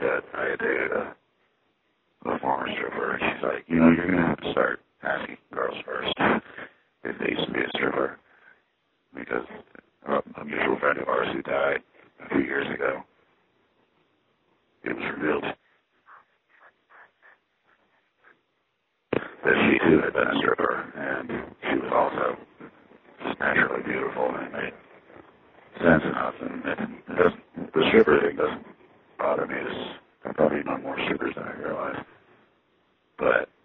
that I had dated a former stripper, and she's like, you're going to have to start asking girls first if they used to be a stripper, because a mutual friend of ours who died a few years ago, it was revealed that she too had been a stripper, and she was also just naturally beautiful, and it made sense enough, and the stripper thing doesn't bother me. I've probably known more strippers than I realized. But